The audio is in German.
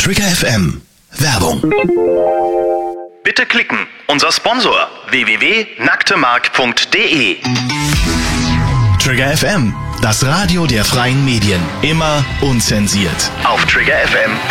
Trigger FM. Werbung. Bitte klicken. Unser Sponsor www.nacktemark.de. Trigger FM, das Radio der freien Medien. Immer unzensiert. Auf triggerfm.de.